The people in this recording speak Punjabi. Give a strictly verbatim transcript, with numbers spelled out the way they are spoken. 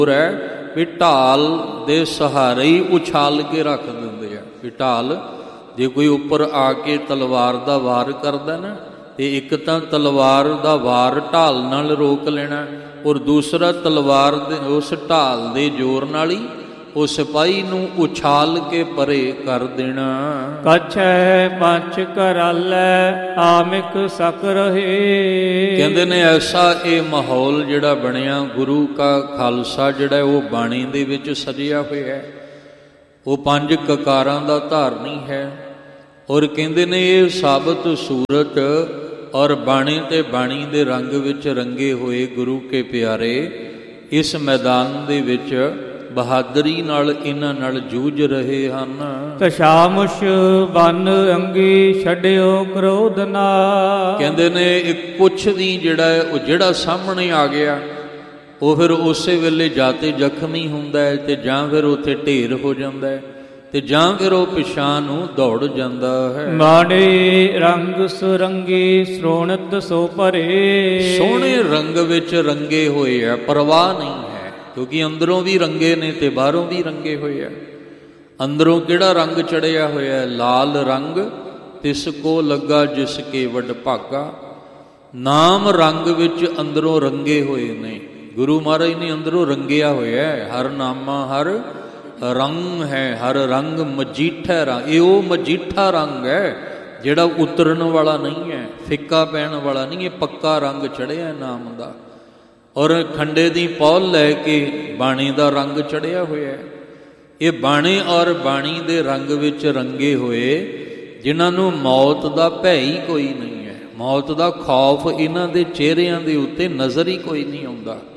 ਹੈ ਵੀ ਢਾਲ ਦੇ ਸਹਾਰੇ ਹੀ ਉਛਾਲ ਕੇ ਰੱਖ ਦਿੰਦੇ ਆ। ਵੀ ਢਾਲ ਜੇ ਕੋਈ ਉੱਪਰ ਆ ਕੇ ਤਲਵਾਰ ਦਾ ਵਾਰ ਕਰਦਾ ਨਾ, ਤੇ ਇੱਕ ਤਾਂ ਤਲਵਾਰ ਦਾ ਵਾਰ ਢਾਲ ਨਾਲ ਰੋਕ ਲੈਣਾ, ਔਰ ਦੂਸਰਾ ਤਲਵਾਰ ਦੇ ਉਸ ਢਾਲ ਦੇ ਜ਼ੋਰ ਨਾਲ ਹੀ ਉਹ ਸਿਪਾਹੀ ਨੂੰ ਉਛਾਲ ਕੇ ਪਰੇ ਕਰ ਦੇਣਾ। ਕਛੈ ਪੰਚ ਕਰਾਲੈ ਆਮਿਕ ਸਕ ਰਹੇ। ਕਹਿੰਦੇ ਨੇ ਐਸਾ ਇਹ ਮਾਹੌਲ ਜਿਹੜਾ ਬਣਿਆ, ਗੁਰੂ ਕਾ ਖਾਲਸਾ ਜਿਹੜਾ ਉਹ ਬਾਣੀ ਦੇ ਵਿੱਚ ਸਜਿਆ ਹੋਇਆ ਹੈ, ਉਹ ਪੰਜ ਕਕਾਰਾਂ ਦਾ ਧਾਰਨੀ ਹੈ। ਔਰ ਕਹਿੰਦੇ ਨੇ ਇਹ ਸਾਬਤ ਸੂਰਤ ਔਰ ਬਾਣੀ ਤੇ ਬਾਣੀ ਦੇ ਰੰਗ ਵਿੱਚ ਰੰਗੇ ਹੋਏ ਗੁਰੂ ਕੇ ਪਿਆਰੇ ਇਸ ਮੈਦਾਨ ਦੇ ਵਿੱਚ ਬਹਾਦਰੀ ਨਾਲ ਇਹਨਾਂ ਨਾਲ ਜੂਝ ਰਹੇ ਹਨ। ਤਸ਼ਾਮੁਸ਼ ਬਨ ਅੰਗੀ ਛੱਡਿਓ ਕ੍ਰੋਧ ਨਾ। ਕਹਿੰਦੇ ਨੇ ਇੱਕ ਕੁਛ ਦੀ ਜਿਹੜਾ ਹੈ ਉਹ ਜਿਹੜਾ ਸਾਹਮਣੇ ਆ ਗਿਆ ਉਹ ਫਿਰ ਉਸੇ ਵੇਲੇ ਜਾਂ ਤੇ ਜ਼ਖਮੀ ਹੁੰਦਾ ਹੈ, ਤੇ ਜਾਂ ਫਿਰ ਉੱਥੇ ਢੇਰ ਹੋ ਜਾਂਦਾ ਹੈ, ਤੇ ਜਾਂ ਫਿਰ ਉਹ ਪਿਛਾਂਹ ਨੂੰ ਦੌੜ ਜਾਂਦਾ ਹੈ। ਮਾੜੇ ਰੰਗ ਸੁਰੰਗੀ ਸ੍ਰੋਣਤ ਸੋ ਭਰੇ। ਸੋਹਣੇ ਰੰਗ ਵਿੱਚ ਰੰਗੇ ਹੋਏ ਆ, ਪਰਵਾਹ ਨਹੀਂ ਹੈ, ਕਿਉਂਕਿ ਅੰਦਰੋਂ ਵੀ ਰੰਗੇ ਨੇ ਤੇ ਬਾਹਰੋਂ ਵੀ ਰੰਗੇ ਹੋਏ ਆ। ਅੰਦਰੋਂ ਕਿਹੜਾ ਰੰਗ ਚੜਿਆ ਹੋਇਆ? ਲਾਲ ਰੰਗ ਤਿਸ ਕੋ ਲੱਗਾ ਜਿਸ ਕੇ ਵਡ ਭਾਗਾ। ਨਾਮ ਰੰਗ ਵਿੱਚ ਅੰਦਰੋਂ ਰੰਗੇ ਹੋਏ ਨੇ। ਗੁਰੂ ਮਹਾਰਾਜ ਨੇ ਅੰਦਰੋਂ ਰੰਗਿਆ ਹੋਇਆ ਹੈ। ਹਰ ਨਾਮਾ ਹਰ ਰੰਗ ਹੈ, ਹਰ ਰੰਗ ਮਜੀਠਾ ਰੰਗ। ਇਹ ਉਹ ਮਜੀਠਾ ਰੰਗ ਹੈ ਜਿਹੜਾ ਉਤਰਨ ਵਾਲਾ ਨਹੀਂ ਹੈ, ਫਿੱਕਾ ਪੈਣ ਵਾਲਾ ਨਹੀਂ। ਇਹ ਪੱਕਾ ਰੰਗ ਚੜਿਆ ਨਾਮ ਦਾ। ਔਰ ਖੰਡੇ ਦੀ ਪੌਲ ਲੈ ਕੇ ਬਾਣੀ ਦਾ ਰੰਗ ਚੜਿਆ ਹੋਇਆ। ਇਹ ਬਾਣੀ ਔਰ ਬਾਣੀ ਦੇ ਰੰਗ ਵਿੱਚ ਰੰਗੇ ਹੋਏ, ਜਿਨ੍ਹਾਂ ਨੂੰ ਮੌਤ ਦਾ ਭੈ ਹੀ ਕੋਈ ਨਹੀਂ ਹੈ, ਮੌਤ ਦਾ ਖੌਫ ਇਹਨਾਂ ਦੇ ਚਿਹਰਿਆਂ ਦੇ ਉੱਤੇ ਨਜ਼ਰ ਹੀ ਕੋਈ ਨਹੀਂ ਆਉਂਦਾ।